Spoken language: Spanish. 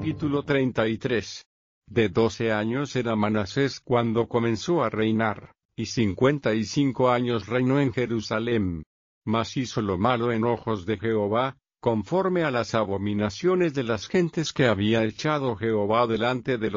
Capítulo 33. De 12 años era Manasés cuando comenzó a reinar, y 55 años reinó en Jerusalem. Mas hizo lo malo en ojos de Jehová, conforme a las abominaciones de las gentes que había echado Jehová delante de los